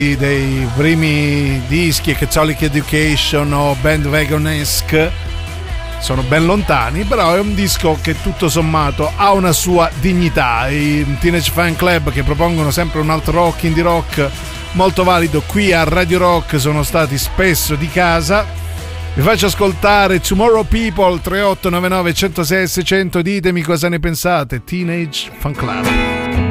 dei primi dischi, Catholic Education o Bandwagon-esque, sono ben lontani, però è un disco che tutto sommato ha una sua dignità. I Teenage Fan Club, che propongono sempre un altro rock, indie rock molto valido, qui a Radio Rock sono stati spesso di casa. Vi faccio ascoltare Tomorrow People, 3899 106 600, ditemi cosa ne pensate. Teenage Fan Club.